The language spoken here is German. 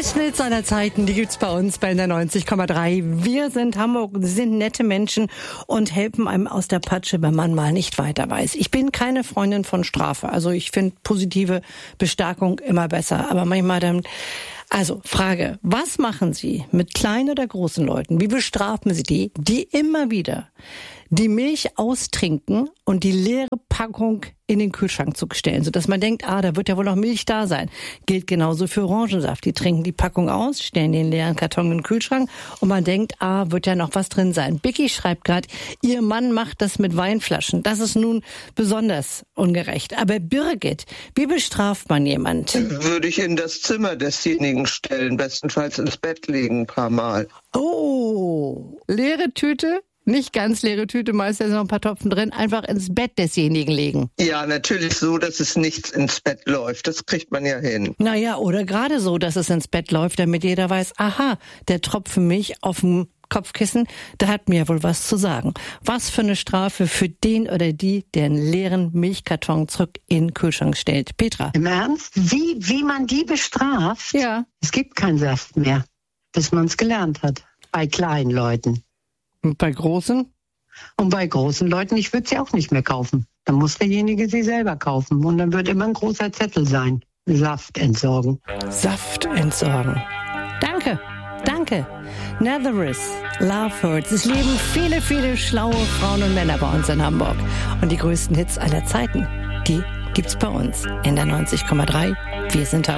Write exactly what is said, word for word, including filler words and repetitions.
größten Hits aller Zeiten, die gibt's bei uns bei der neunzig Komma drei. Wir sind Hamburg, sind nette Menschen und helfen einem aus der Patsche, wenn man mal nicht weiter weiß. Ich bin keine Freundin von Strafe. Also ich finde positive Bestärkung immer besser. Aber manchmal dann... Also, Frage, was machen Sie mit kleinen oder großen Leuten? Wie bestrafen Sie die, die immer wieder die Milch austrinken und die leere Packung in den Kühlschrank zu stellen, sodass man denkt, ah, da wird ja wohl noch Milch da sein. Gilt genauso für Orangensaft. Die trinken die Packung aus, stellen den leeren Karton in den Kühlschrank und man denkt, ah, wird ja noch was drin sein. Bicky schreibt gerade, ihr Mann macht das mit Weinflaschen. Das ist nun besonders ungerecht. Aber Birgit, wie bestraft man jemand? Würde ich in das Zimmer desjenigen stellen, bestenfalls ins Bett legen ein paar Mal. Oh, leere Tüte? Nicht ganz leere Tüte, meistens noch ein paar Tropfen drin, einfach ins Bett desjenigen legen. Ja, natürlich so, dass es nichts ins Bett läuft. Das kriegt man ja hin. Naja, oder gerade so, dass es ins Bett läuft, damit jeder weiß, aha, der Tropfen Milch auf dem Kopfkissen, da hat mir wohl was zu sagen. Was für eine Strafe für den oder die, der einen leeren Milchkarton zurück in den Kühlschrank stellt. Petra. Im Ernst? Wie, wie man die bestraft? Ja. Es gibt keinen Saft mehr, bis man es gelernt hat. Bei kleinen Leuten. Und bei großen? Und bei großen Leuten, ich würde sie auch nicht mehr kaufen. Dann muss derjenige sie selber kaufen. Und dann wird immer ein großer Zettel sein. Saft entsorgen. Saft entsorgen. Danke, danke. Netherist, Love Hurts. Es leben viele, viele schlaue Frauen und Männer bei uns in Hamburg. Und die größten Hits aller Zeiten, die gibt's bei uns in der neunzig Komma drei. Wir sind Hamburg.